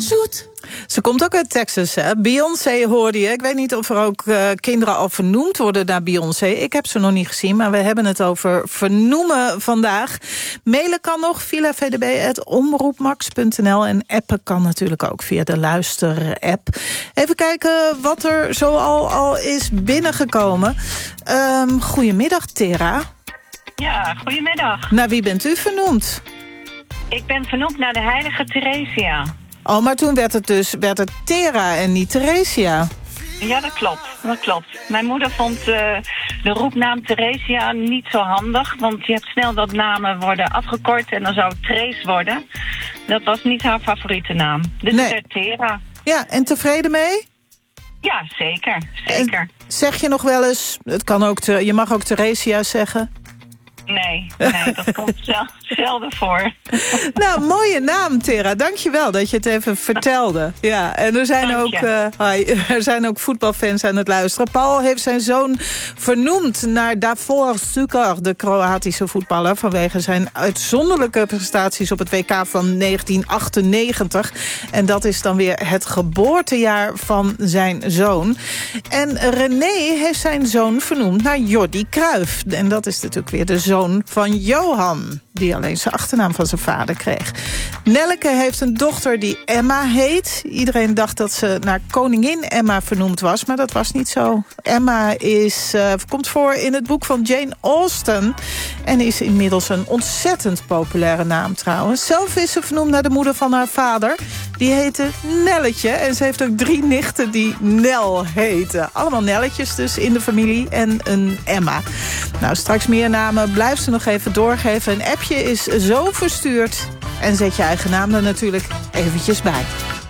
Zoet. Ze komt ook uit Texas, hè? Beyoncé hoorde je. Ik weet niet of er ook kinderen al vernoemd worden naar Beyoncé. Ik heb ze nog niet gezien, maar we hebben het over vernoemen vandaag. Mailen kan nog, vilavdb@omroepmax.nl. En appen kan natuurlijk ook via de luister-app. Even kijken wat er zo al is binnengekomen. Goedemiddag, Tera. Ja, goedemiddag. Naar wie bent u vernoemd? Ik ben vernoemd naar de heilige Theresia. Oh, maar toen werd het Tera en niet Theresia. Ja, dat klopt. Mijn moeder vond de roepnaam Theresia niet zo handig. Want je hebt snel dat namen worden afgekort en dan zou het Trace worden. Dat was niet haar favoriete naam. Dus het werd Tera. Ja, en tevreden mee? Ja, zeker. En zeg je nog wel eens, het kan ook je mag ook Theresia zeggen? Nee, dat komt zelden voor. Nou, mooie naam, Tera. Dankjewel dat je het even vertelde. Ja, en er zijn ook voetbalfans aan het luisteren. Paul heeft zijn zoon vernoemd naar Davor Suker, de Kroatische voetballer, vanwege zijn uitzonderlijke prestaties op het WK van 1998. En dat is dan weer het geboortejaar van zijn zoon. En René heeft zijn zoon vernoemd naar Jordi Cruijff. En dat is natuurlijk weer de zoon van Johan, die alleen zijn achternaam van zijn vader kreeg. Nelleke heeft een dochter die Emma heet. Iedereen dacht dat ze naar koningin Emma vernoemd was, maar dat was niet zo. Emma komt voor in het boek van Jane Austen en is inmiddels een ontzettend populaire naam trouwens. Zelf is ze vernoemd naar de moeder van haar vader. Die heette Nelletje en ze heeft ook 3 nichten die Nel heten. Allemaal Nelletjes dus in de familie en een Emma. Nou, straks meer namen. Blijf ze nog even doorgeven. Een appje is zo verstuurd. En zet je eigen naam er natuurlijk eventjes bij.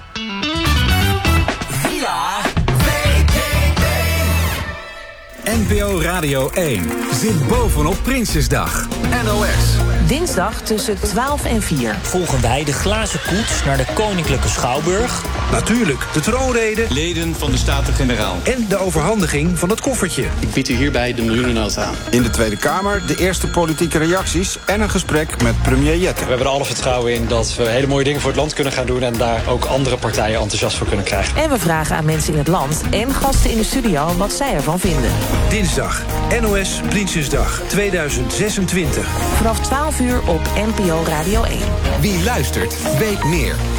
Villa VPRO. NPO Radio 1 zit bovenop Prinsjesdag. NOS. Dinsdag tussen 12 en 4. Volgen wij de glazen koets naar de Koninklijke Schouwburg. Natuurlijk de troonrede. Leden van de Staten-Generaal. En de overhandiging van het koffertje. Ik bied u hierbij de miljoenennota aan. In de Tweede Kamer de eerste politieke reacties en een gesprek met premier Jette. We hebben er alle vertrouwen in dat we hele mooie dingen voor het land kunnen gaan doen en daar ook andere partijen enthousiast voor kunnen krijgen. En we vragen aan mensen in het land en gasten in de studio wat zij ervan vinden. Dinsdag, NOS Prinsjesdag 2026. Vanaf 12 uur op NPO Radio 1. Wie luistert, weet meer.